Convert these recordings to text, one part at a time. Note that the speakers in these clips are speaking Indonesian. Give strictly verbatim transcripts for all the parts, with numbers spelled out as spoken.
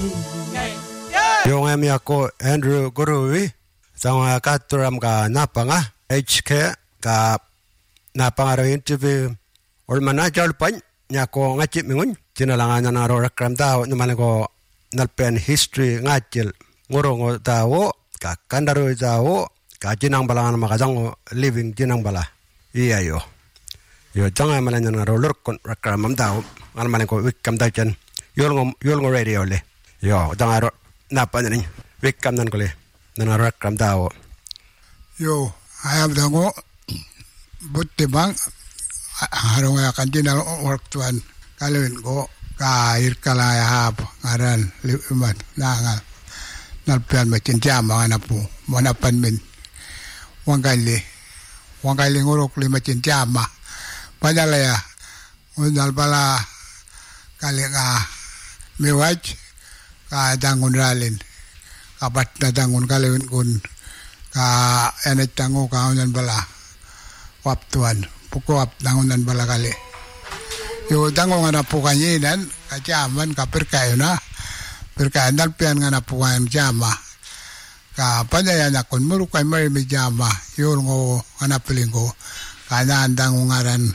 Yung em ako Andrew Gurui sa katuram ka napanga H K ka napangaro interview or manager pan nya ko ngachip mingun tinalangan na ro rakram daw naman ko nalpen history ngachil ngorong daw ka kandaro daw ka jinang balangan makajang living jinang bala iya yo yo jangan malan na ro lor kon rakram daw an malan ko wikam dachen yol yol radio le yo jangan ro napa ni wikam nan ko le na rakram daw yo ayam dango butte bang harong ya kantina work tuan kalawin ko kair kalaya hap ngaran liumat nangal nalpian macin jam mga napu manapan min wangkali wangkali ngurok lima macin jam padalaya undal pala kali nga miwaj ka dangun ralin kapat na dangun kalawin kun ka enet tango ka unan bala wap tuan pukuap dangunan balakali. Yo dango nga napukanyinan, kajaman ka perkayo na. Perkayo nalpian nga napukanyan jama. Ka pandayan akon, muru kay marimi jama. Yun ngo nga napiling ko. Kanaan dango ngaran.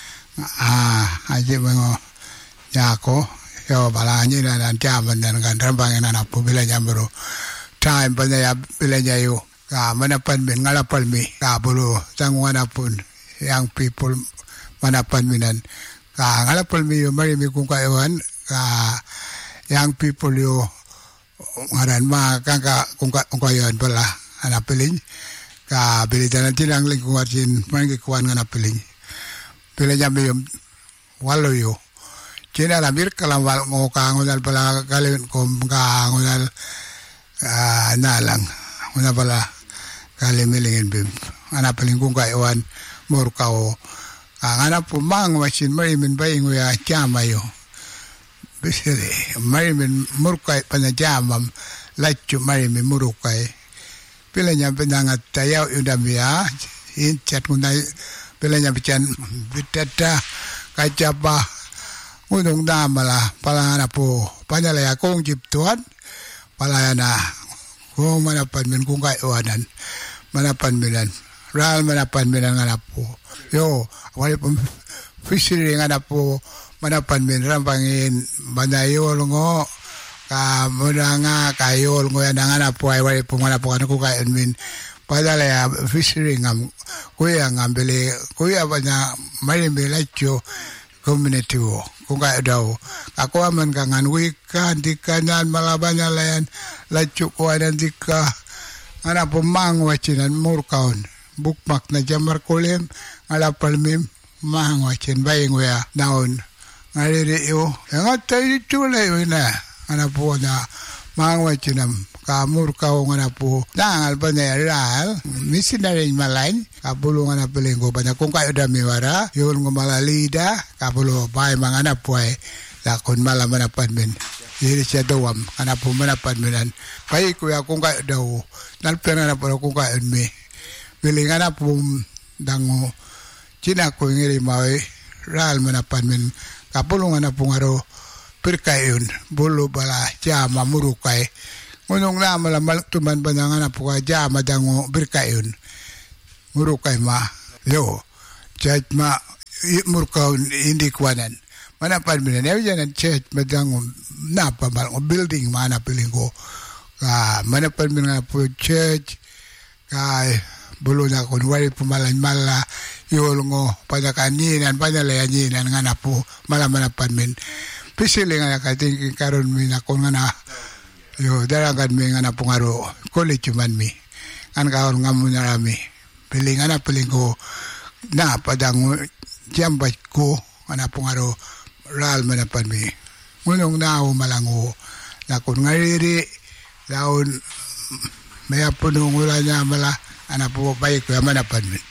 Ah, aji mo nyako. Yo balanyinan ang jaman na nga rambangin na napubila niya muru. Time pandaya bila niya yo. Ka manapan min ngalapal mi. Ka bulu dango nga napun. Young people manapan minan ka ngalapal mi yo marimi kung kayawan ka young people yo ngaran ma kangka kung kung kayawan pala anapiling ka bilitan tilang lingkungan sin mangi kuan nganapiling pila jam yo walo yo cina lamir kalawal ngo ka ngonal pala kalin kom ka ngonal nalang ngona pala kalimilingin bim anapiling kung kayawan murkao ang anak po mang masin marimin baying uya jama yo bisire marimin murkay panajamam lachu marimin murkay pila niya pinangat tayaw yung damiya inchat kunay pila niya bican bitata kacapa unong damala pala anak po panalaya kong jiptuan palaya na kung manapan min kung kaiwanan manapan minan Ral manapan min ang anak po. Yo, wala po fishery ang anak po manapan min rampangin banayol ngo ka muna nga kayol ngo yan ang anak po ay wala po anak po ano ko kain min padala ya fishery ngam kuya ngambili kuya ba na marimbilatyo community wo kung kaya daw ako aman ka ngan wika di kanan malaban na layan latyo ko anan di ka anak po mangwachinan murkaon bukmak na jamar kulim ngalapal mim mangwachin baying wea naon ngaliri yo yang atay chulay na ana po na mangwachinam kamur kao ngana po nangal pa na ral misinarin malain kapulo nga napiling ko pa na kung kayo dami wara yun nga malalida kapulo bay mga anak po ay lakon malaman na panmin yun siya dawam anak po manapan minan pay kuya kung kayo daw nalpian na po kung kayo mi bilingan na po dango China ko ngiri mawe ral manapan min kapulungan na po ngaro perkayon bulu bala jama murukay ngunong na malamal tuman ba nga na po ka jama dango perkayon murukay ma yo chat ma murkaon hindi kwanan manapan min na yan chat madango napamal o building manapiling ko ka manapan min nga po church kay bulu na kun wari pumalan mala yul ngo pada kaninan pada layanin nga na po malamanapan min pisili nga kating karon mi na kun nga na yo daragan mi nga na po ngaro college man mi kan kaon nga mo na rami pili nga na piling ko na padang jambat ko nga na po ngaro ral manapan mi ngunong na o malango na kun ngariri daon may punong wala niya mala anak po baik ko manapan min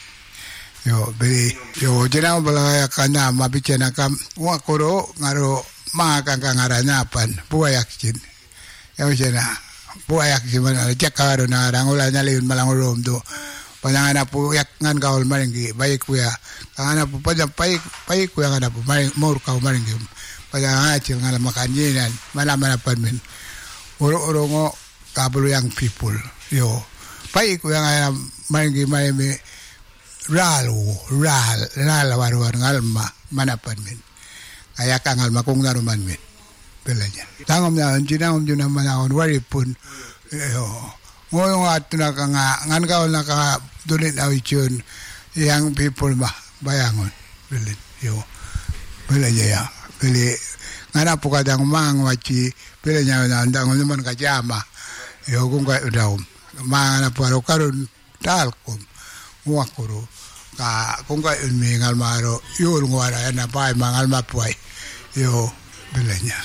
yo beli yo jena bala kana mabichana kam wa koro ngaro ma kang ngaranapan buayak chin yo jena buayak chin mana jakaro na rangola na leun malangorom do panangana po yak ngan kaol maringi baik ko ya kana po pada baik baik ko yang ana po maring mor ka maringi pada ngacil ngala makanyinan mana manapan min uro-uro ngo kabulu yang people yo pai ko yang ay may may may ralu ral ral war-war ngalma manapan min kaya ka ngalma kung naruman min pelanya tangom na jinangom juna manahon waripun yo ngoyo at na ka nga ngan ka na ka dulit awichun yang people ba bayangon pelin yo pelanya ya peli ngana po kadang mang wachi pelanya na andang naman ka jama yo kung ka daw mga na po karon talkom wakuro ka kung ka unmi ngalmaro yul ngwara na pa mangal mapuay yo belanya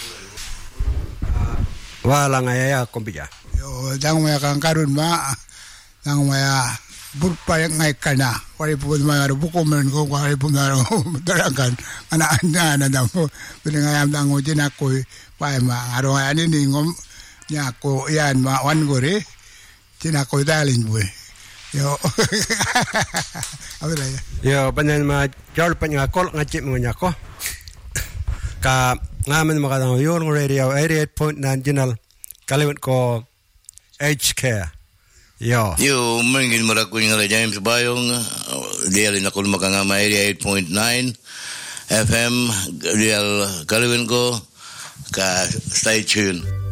wala ngaya kombiya yo dang maya kang karon ma dang maya burpa yang ngai kana wari po mga buko men ko wari po na darangan ana ana na daw belangayam dang ujin ako pa ma aro ani ningom nya ko yan ma wan gore tina ko dalin boy yo abela ya yo banan ma jol pa nga kol nga chip mo nya ko ka ngamen makadang yon radio eighty-eight point nine Jinal kaliwat ko H K yo yo mengin marakunya ngala James Bayong dia lina kul makangama eighty-eight point nine F M dia kaliwat ko ka stay tuned.